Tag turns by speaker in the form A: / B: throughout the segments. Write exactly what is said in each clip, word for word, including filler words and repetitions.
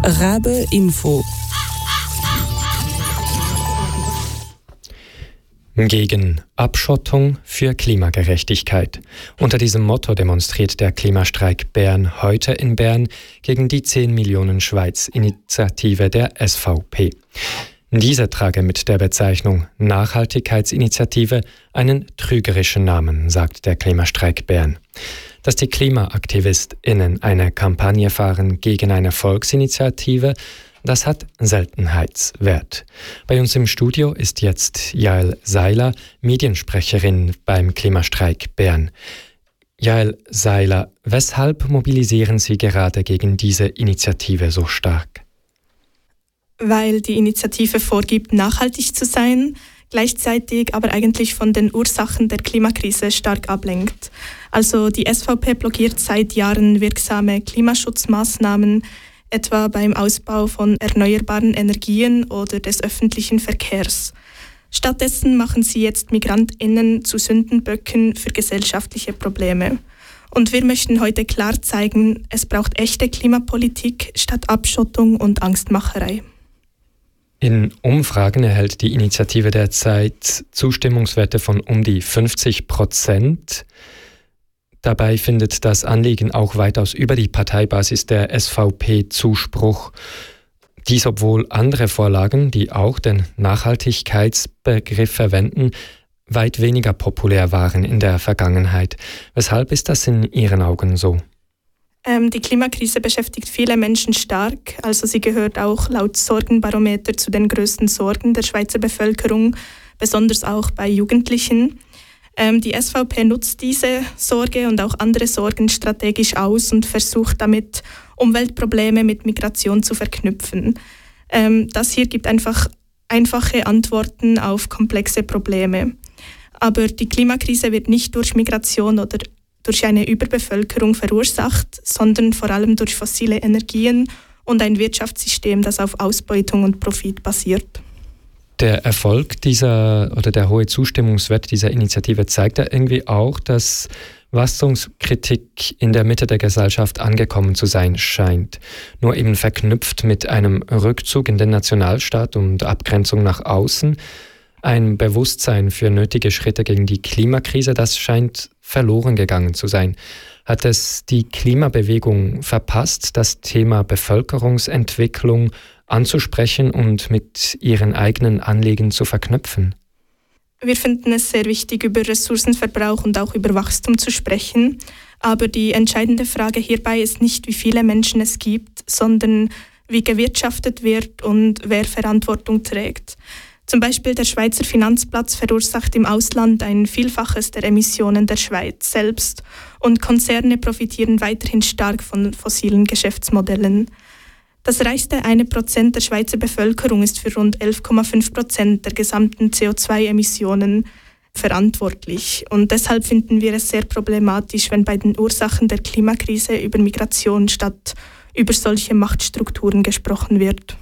A: Rabe Info. Gegen Abschottung für Klimagerechtigkeit. Unter diesem Motto demonstriert der Klimastreik Bern heute in Bern gegen die zehn Millionen Schweiz-Initiative der S V P. Diese trage mit der Bezeichnung Nachhaltigkeitsinitiative einen trügerischen Namen, sagt der Klimastreik Bern. Dass die KlimaaktivistInnen eine Kampagne fahren gegen eine Volksinitiative, das hat Seltenheitswert. Bei uns im Studio ist jetzt Jael Seiler, Mediensprecherin beim Klimastreik Bern. Jael Seiler, weshalb mobilisieren Sie gerade gegen diese Initiative so stark?
B: Weil die Initiative vorgibt, nachhaltig zu sein, gleichzeitig aber eigentlich von den Ursachen der Klimakrise stark ablenkt. Also die S V P blockiert seit Jahren wirksame Klimaschutzmaßnahmen, etwa beim Ausbau von erneuerbaren Energien oder des öffentlichen Verkehrs. Stattdessen machen sie jetzt MigrantInnen zu Sündenböcken für gesellschaftliche Probleme. Und wir möchten heute klar zeigen, es braucht echte Klimapolitik statt Abschottung und Angstmacherei.
A: In Umfragen erhält die Initiative derzeit Zustimmungswerte von um die fünfzig Prozent. Dabei findet das Anliegen auch weitaus über die Parteibasis der S V P Zuspruch. Dies, obwohl andere Vorlagen, die auch den Nachhaltigkeitsbegriff verwenden, weit weniger populär waren in der Vergangenheit. Weshalb ist das in Ihren Augen so?
B: Ähm, die Klimakrise beschäftigt viele Menschen stark. Also sie gehört auch laut Sorgenbarometer zu den größten Sorgen der Schweizer Bevölkerung, besonders auch bei Jugendlichen. Ähm, die S V P nutzt diese Sorge und auch andere Sorgen strategisch aus und versucht damit, Umweltprobleme mit Migration zu verknüpfen. Ähm, das hier gibt einfach einfache Antworten auf komplexe Probleme. Aber die Klimakrise wird nicht durch Migration oder durch eine Überbevölkerung verursacht, sondern vor allem durch fossile Energien und ein Wirtschaftssystem, das auf Ausbeutung und Profit basiert.
A: Der Erfolg dieser oder der hohe Zustimmungswert dieser Initiative zeigt ja irgendwie auch, dass Wachstumskritik in der Mitte der Gesellschaft angekommen zu sein scheint. Nur eben verknüpft mit einem Rückzug in den Nationalstaat und Abgrenzung nach außen. Ein Bewusstsein für nötige Schritte gegen die Klimakrise, das scheint verloren gegangen zu sein. Hat es die Klimabewegung verpasst, das Thema Bevölkerungsentwicklung anzusprechen und mit ihren eigenen Anliegen zu verknüpfen?
B: Wir finden es sehr wichtig, über Ressourcenverbrauch und auch über Wachstum zu sprechen. Aber die entscheidende Frage hierbei ist nicht, wie viele Menschen es gibt, sondern wie gewirtschaftet wird und wer Verantwortung trägt. Zum Beispiel der Schweizer Finanzplatz verursacht im Ausland ein Vielfaches der Emissionen der Schweiz selbst und Konzerne profitieren weiterhin stark von fossilen Geschäftsmodellen. Das reichste eine Prozent der Schweizer Bevölkerung ist für rund elf Komma fünf Prozent der gesamten C O zwei Emissionen verantwortlich. Und deshalb finden wir es sehr problematisch, wenn bei den Ursachen der Klimakrise über Migration statt über solche Machtstrukturen gesprochen wird.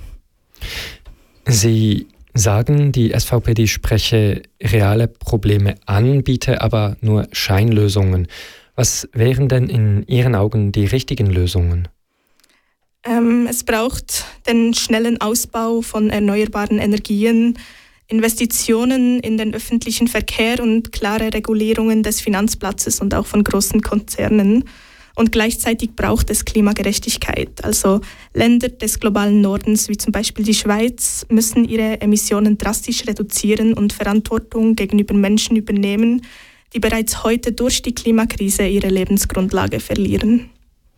A: Sie sagen, die S V P, die spreche reale Probleme an, biete aber nur Scheinlösungen. Was wären denn in Ihren Augen die richtigen Lösungen?
B: Ähm, es braucht den schnellen Ausbau von erneuerbaren Energien, Investitionen in den öffentlichen Verkehr und klare Regulierungen des Finanzplatzes und auch von großen Konzernen. Und gleichzeitig braucht es Klimagerechtigkeit. Also Länder des globalen Nordens, wie zum Beispiel die Schweiz, müssen ihre Emissionen drastisch reduzieren und Verantwortung gegenüber Menschen übernehmen, die bereits heute durch die Klimakrise ihre Lebensgrundlage verlieren.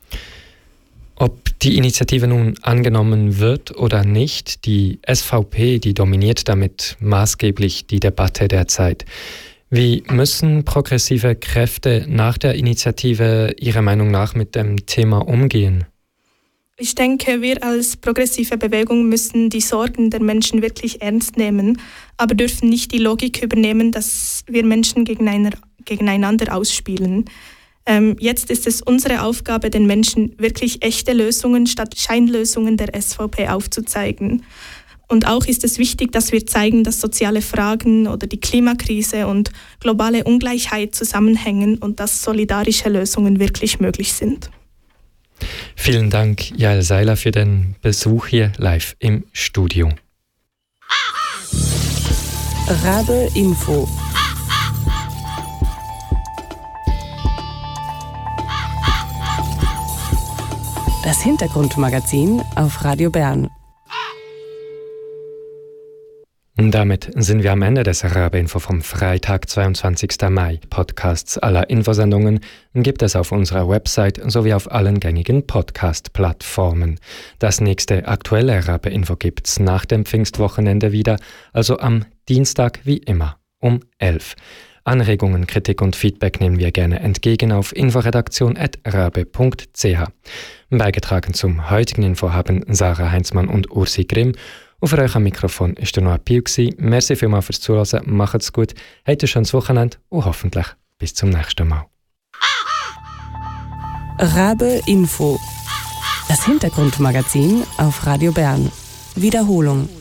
A: Ob die Initiative nun angenommen wird oder nicht, die S V P, die dominiert damit maßgeblich die Debatte derzeit. Wie müssen progressive Kräfte nach der Initiative Ihrer Meinung nach mit dem Thema umgehen?
B: Ich denke, wir als progressive Bewegung müssen die Sorgen der Menschen wirklich ernst nehmen, aber dürfen nicht die Logik übernehmen, dass wir Menschen gegeneinander ausspielen. Ähm, jetzt ist es unsere Aufgabe, den Menschen wirklich echte Lösungen statt Scheinlösungen der S V P aufzuzeigen. Und auch ist es wichtig, dass wir zeigen, dass soziale Fragen oder die Klimakrise und globale Ungleichheit zusammenhängen und dass solidarische Lösungen wirklich möglich sind.
A: Vielen Dank, Jael Seiler, für den Besuch hier live im Studio.
C: Rabe Info. Das Hintergrundmagazin auf Radio Bern.
A: Und damit sind wir am Ende des Rabe-Info vom Freitag, zweiundzwanzigsten Mai. Podcasts aller Infosendungen gibt es auf unserer Website sowie auf allen gängigen Podcast-Plattformen. Das nächste aktuelle Rabe-Info gibt's nach dem Pfingstwochenende wieder, also am Dienstag wie immer um elf. Anregungen, Kritik und Feedback nehmen wir gerne entgegen auf inforedaktion at rabe punkt c h. Beigetragen zum heutigen Info haben Sarah Heinzmann und Ursi Grimm. Und für euch am Mikrofon war der Noah Piu. Merci vielmals fürs Zuhören, macht's gut, habt ein schönes Wochenende und hoffentlich bis zum nächsten Mal.
C: Rabe Info. Das Hintergrundmagazin auf Radio Bern. Wiederholung.